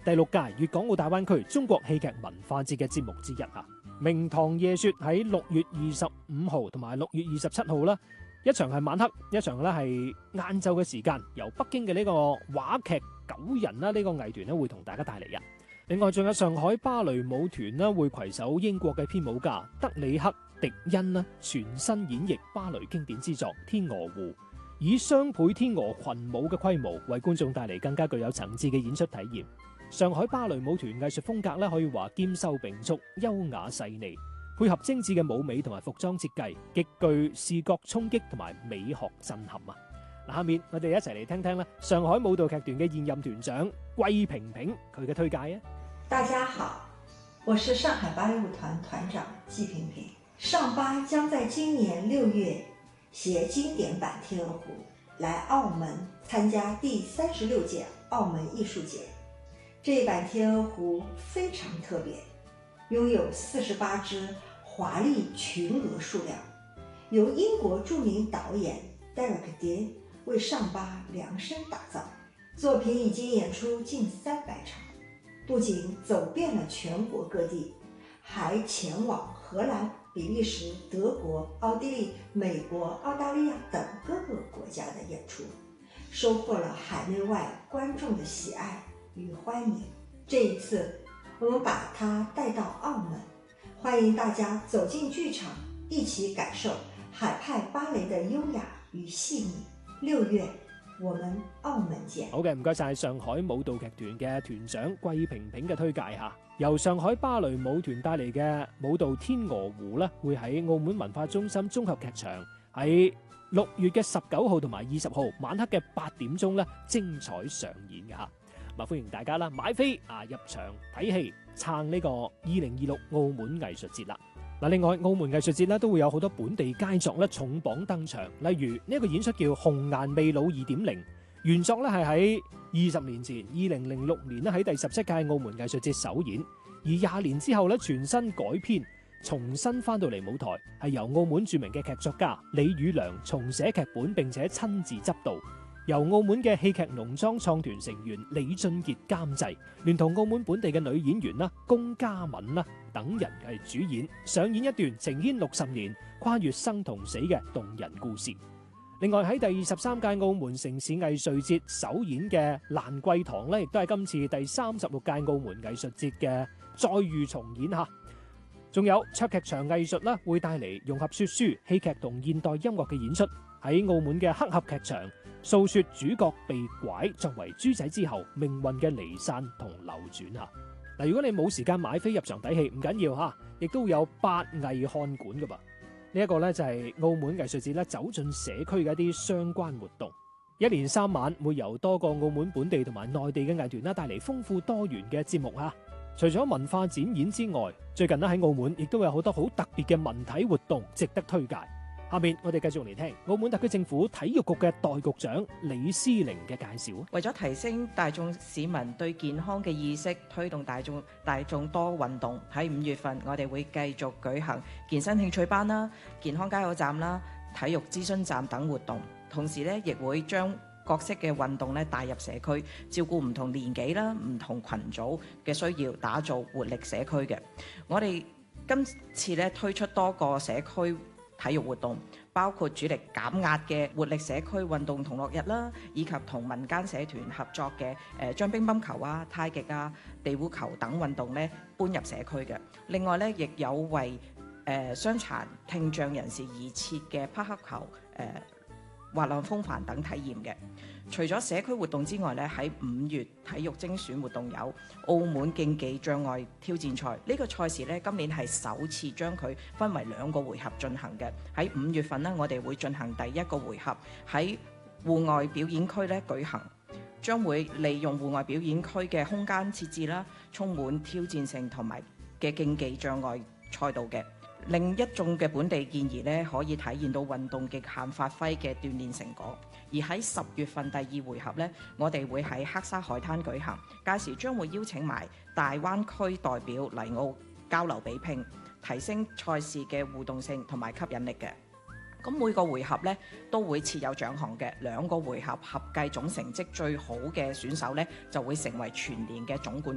第6屆粵港澳大灣區中國戲劇文化節嘅節目之一啊！明堂夜說喺6月25號同埋6月27號啦，一場係晚黑，一場咧係晏晝嘅時間，由北京嘅呢個話劇9人啦呢個藝團咧會同大家帶嚟嘅。另外仲有上海芭蕾舞團啦會攜手英國嘅編舞家德里克迪恩啦，全新演繹芭蕾經典之作《天鵝湖》，以雙倍天鵝群舞嘅規模為觀眾帶嚟更加具有層次嘅演出體驗。上海芭蕾舞團藝術風格咧可以話兼收並蓄，優雅細膩，配合精緻嘅舞美同埋服裝設計，極具視覺衝擊同埋美學震撼啊！嗱，下面我哋一齊嚟聽聽上海舞蹈劇團嘅現任團長季萍萍佢嘅推介啊！ 大家好，我是上海芭蕾舞團團長季萍萍。上芭將在今年6月攜經典版《天鵝湖》來澳門參加第36屆澳門藝術節。這一版《天鵝湖》非常特別，擁有48隻華麗群鵝數量，由英國著名導演 Derek Dean 為上芭量身打造。作品已經演出近300場，不僅走遍了全國各地，還前往荷蘭、比利時、德國、奧地利、美國、澳大利亞等各個國家的演出，收穫了海內外觀眾的喜愛與歡迎。這一次我們把它帶到澳門，歡迎大家走進劇場，一起感受海派芭蕾的優雅與細膩。6月我們澳門見。 好嘅，唔該晒上海舞蹈劇團嘅團長季萍萍嘅推介吓。由上海芭蕾舞團帶嚟嘅舞蹈《天鵝湖》咧，會喺澳門文化中心綜合劇場喺6月嘅19號同埋20號晚黑嘅8點鐘咧精彩上演嘅吓。咁歡迎大家啦買飛入場睇戲撐呢個2026澳門藝術節啦。嗱，另外澳門藝術節咧都會有好多本地佳作咧重磅登場，例如呢一個演出叫《紅顏未老2.0》，原作咧係喺20年前2006年咧喺第17屆澳門藝術節首演，而20年之後咧全新改編，重新翻到嚟舞台，係由澳門著名嘅劇作家李宇良重寫劇本並且親自執導。由澳門嘅戲劇農莊創團成員李俊傑監製，聯同澳門本地嘅女演員龔嘉敏等人係主演，上演一段情牽60年、跨越生同死嘅動人故事。另外喺第23屆澳門城市藝術節首演嘅蘭桂堂亦都係今次第36屆澳門藝術節嘅再遇重演嚇。仲有卓劇場藝術會帶嚟融合說書、戲劇同現代音樂嘅演出，喺澳門嘅黑盒劇場訴說主角被拐作為豬仔之後命運嘅離散同流轉嚇。嗱，如果你冇時間買飛入場睇戲唔緊要嚇，亦都會有8藝看館噶噃。呢一個就係澳門藝術節走進社區嘅一啲相關活動，一連3晚會由多個澳門本地同埋內地嘅藝團帶嚟豐富多元嘅節目嚇。除咗文化展演之外，最近喺澳門亦都有好多好特別嘅文體活動值得推介。下面我哋繼續嚟聽澳門特區政府體育局嘅代局長李思玲嘅介紹。 為咗提升大眾市民對健康嘅意識，推動大眾多運動，喺5月份我哋會繼續舉行健身興趣班啦、健康加油站啦、體育諮詢站等活動，同時亦會將各式嘅運動帶入社區，照顧唔同年紀啦、唔同群組嘅需要，打造活力社區嘅。我哋今次推出多個社區體育活動，包括主力減壓嘅活力社區運動同樂日啦，以及同民間社團合作嘅將乒乓球啊、太極啊、地壺球等運動搬入社區嘅。另外亦有為傷殘聽障人士而設嘅匹克球、滑浪風帆等體驗嘅。除咗社區活動之外喺5月體育精選活動有澳門競技障礙挑戰賽。呢個賽事今年係首次將佢分為2個回合進行嘅。喺5月份我哋會進行第1個回合，喺戶外表演區舉行，將會利用戶外表演區嘅空間設置啦，充滿挑戰性同埋嘅競技障礙賽道嘅。另一種嘅本地健兒可以體現到運動極限發揮嘅鍛鍊成果。而喺10月份第2回合我哋會喺黑沙海灘舉行，屆時將會邀請埋大灣區代表嚟澳交流比拼，提升賽事嘅互動性同埋吸引力嘅。咁每個回合都會設有獎項嘅，2個回合合計總成績最好嘅選手就會成為全年嘅總冠軍。